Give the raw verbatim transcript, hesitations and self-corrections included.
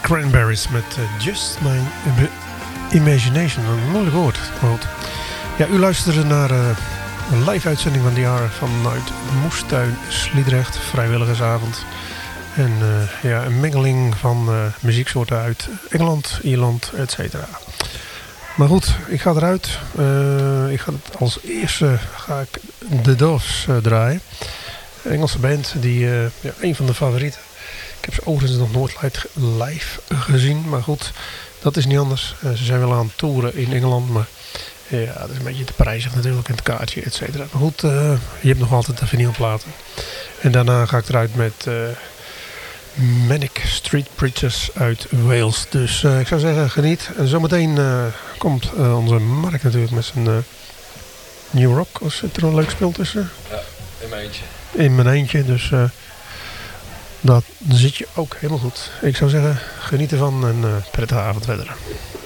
Cranberries met uh, Just My Imagination. Een moeilijk woord. Maar goed. Ja, u luisterde naar uh, een live uitzending van D R vanuit Moestuin Sliedrecht. Vrijwilligersavond. En uh, ja, een mengeling van uh, muzieksoorten uit Engeland, Ierland, et cetera. Maar goed, ik ga eruit. Uh, ik ga het als eerste ga ik The Doors uh, draaien. Een Engelse band, die uh, ja, een van de favorieten. Ik heb ze overigens nog nooit live gezien, maar goed, dat is niet anders. Uh, ze zijn wel aan het toeren in Engeland, maar ja, dat is een beetje te prijzig natuurlijk, en het kaartje, et cetera. Maar goed, uh, je hebt nog altijd de vinylplaten. En daarna ga ik eruit met uh, Manic Street Preachers uit Wales. Dus uh, ik zou zeggen, geniet. En zometeen uh, komt uh, onze Mark natuurlijk met zijn uh, New Rock. Als zit er een leuk spel tussen? Ja, in mijn eentje. In mijn eentje, dus uh, dat zit je ook helemaal goed. Ik zou zeggen, geniet ervan en uh, prettige avond verder.